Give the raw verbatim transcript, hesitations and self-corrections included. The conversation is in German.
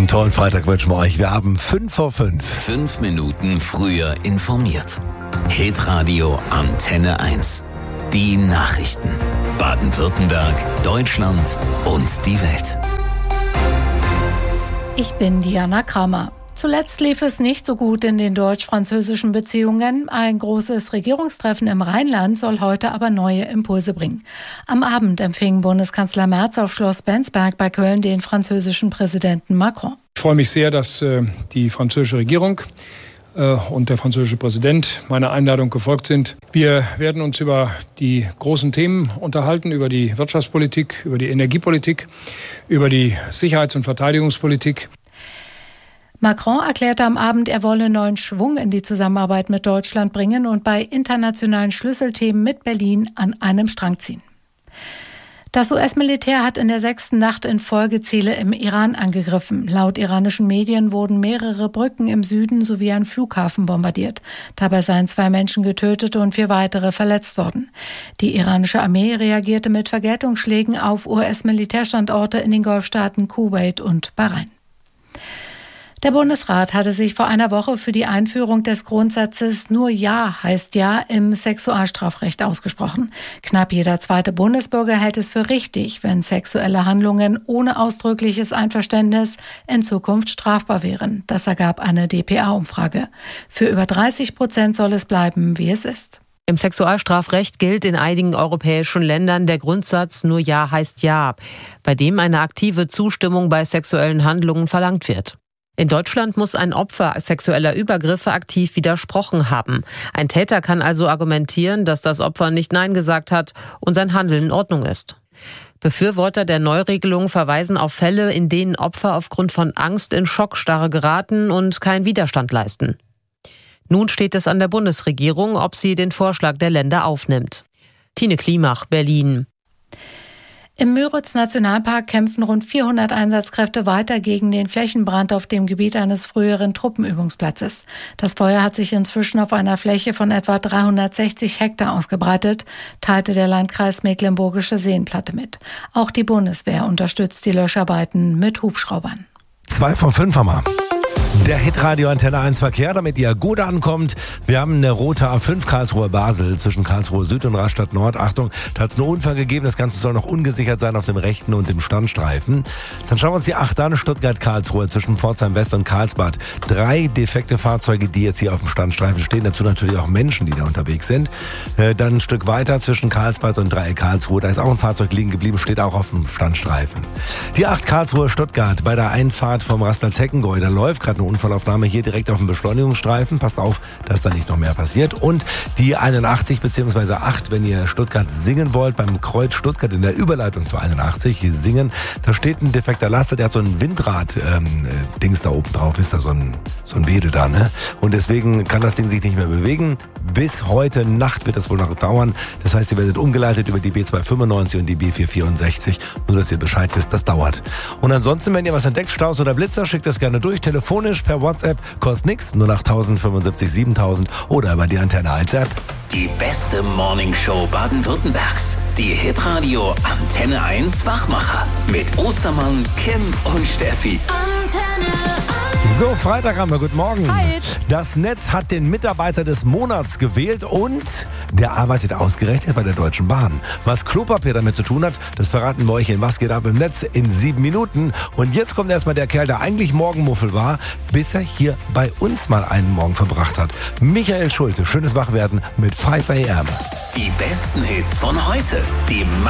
Einen tollen Freitag wünschen wir euch. Wir haben fünf vor fünf. Fünf Minuten früher informiert. Hitradio Antenne eins. Die Nachrichten. Baden-Württemberg, Deutschland und die Welt. Ich bin Diana Kramer. Zuletzt lief es nicht so gut in den deutsch-französischen Beziehungen. Ein großes Regierungstreffen im Rheinland soll heute aber neue Impulse bringen. Am Abend empfing Bundeskanzler Merz auf Schloss Bensberg bei Köln den französischen Präsidenten Macron. Ich freue mich sehr, dass äh, die französische Regierung äh, und der französische Präsident meiner Einladung gefolgt sind. Wir werden uns über die großen Themen unterhalten, über die Wirtschaftspolitik, über die Energiepolitik, über die Sicherheits- und Verteidigungspolitik. Macron erklärte am Abend, er wolle neuen Schwung in die Zusammenarbeit mit Deutschland bringen und bei internationalen Schlüsselthemen mit Berlin an einem Strang ziehen. Das U S-Militär hat in der sechsten Nacht in Folge Ziele im Iran angegriffen. Laut iranischen Medien wurden mehrere Brücken im Süden sowie ein Flughafen bombardiert. Dabei seien zwei Menschen getötet und vier weitere verletzt worden. Die iranische Armee reagierte mit Vergeltungsschlägen auf U S-Militärstandorte in den Golfstaaten Kuwait und Bahrain. Der Bundesrat hatte sich vor einer Woche für die Einführung des Grundsatzes "Nur Ja heißt Ja" im Sexualstrafrecht ausgesprochen. Knapp jeder zweite Bundesbürger hält es für richtig, wenn sexuelle Handlungen ohne ausdrückliches Einverständnis in Zukunft strafbar wären. Das ergab eine D P A-Umfrage. Für über dreißig Prozent soll es bleiben, wie es ist. Im Sexualstrafrecht gilt in einigen europäischen Ländern der Grundsatz "Nur Ja heißt Ja", bei dem eine aktive Zustimmung bei sexuellen Handlungen verlangt wird. In Deutschland muss ein Opfer sexueller Übergriffe aktiv widersprochen haben. Ein Täter kann also argumentieren, dass das Opfer nicht Nein gesagt hat und sein Handeln in Ordnung ist. Befürworter der Neuregelung verweisen auf Fälle, in denen Opfer aufgrund von Angst in Schockstarre geraten und keinen Widerstand leisten. Nun steht es an der Bundesregierung, ob sie den Vorschlag der Länder aufnimmt. Tine Klimach, Berlin. Im Müritz-Nationalpark kämpfen rund vierhundert Einsatzkräfte weiter gegen den Flächenbrand auf dem Gebiet eines früheren Truppenübungsplatzes. Das Feuer hat sich inzwischen auf einer Fläche von etwa dreihundertsechzig Hektar ausgebreitet, teilte der Landkreis Mecklenburgische Seenplatte mit. Auch die Bundeswehr unterstützt die Löscharbeiten mit Hubschraubern. Zwei von fünf haben wir. Der Hitradio Antenne eins Verkehr, damit ihr gut ankommt. Wir haben eine rote A fünf Karlsruhe-Basel zwischen Karlsruhe Süd und Rastatt Nord. Achtung, da hat es einen Unfall gegeben. Das Ganze soll noch ungesichert sein auf dem rechten und dem Standstreifen. Dann schauen wir uns die acht an, Stuttgart-Karlsruhe zwischen Pforzheim West und Karlsbad. Drei defekte Fahrzeuge, die jetzt hier auf dem Standstreifen stehen. Dazu natürlich auch Menschen, die da unterwegs sind. Dann ein Stück weiter zwischen Karlsbad und Dreieck Karlsruhe. Da ist auch ein Fahrzeug liegen geblieben, steht auch auf dem Standstreifen. Die acht Karlsruhe-Stuttgart bei der Einfahrt vom Rastplatz Heckengäu. Da läuft gerade eine Unfallaufnahme hier direkt auf dem Beschleunigungsstreifen. Passt auf, dass da nicht noch mehr passiert. Und die einundachtzig bzw. acht, wenn ihr Stuttgart singen wollt, beim Kreuz Stuttgart in der Überleitung zu einundachtzig, hier singen, da steht ein defekter Laster, der hat so ein Windrad-Dings ähm, da oben drauf, ist da so ein, so ein Wedel da, ne? Und deswegen kann das Ding sich nicht mehr bewegen. Bis heute Nacht wird das wohl noch dauern. Das heißt, ihr werdet umgeleitet über die B zweihundertfünfundneunzig und die B vierhundertvierundsechzig. Nur, dass ihr Bescheid wisst, das dauert. Und ansonsten, wenn ihr was entdeckt, Staus oder Blitzer, schickt das gerne durch, telefonisch, per WhatsApp, kostet nix, null acht null null fünfundsiebzig siebentausend oder über die Antenne eins App. Die beste Morningshow Baden-Württembergs. Die Hitradio Antenne eins Wachmacher. Mit Ostermann, Kim und Steffi. Antenne eins. So, Freitag haben wir. Guten Morgen. Hi. Das Netz hat den Mitarbeiter des Monats gewählt und der arbeitet ausgerechnet bei der Deutschen Bahn. Was Klopapier damit zu tun hat, das verraten wir euch in Was geht ab im Netz in sieben Minuten. Und jetzt kommt erstmal der Kerl, der eigentlich Morgenmuffel war, bis er hier bei uns mal einen Morgen verbracht hat. Michael Schulte, schönes Wachwerden mit fünf a m. Die besten Hits von heute. Die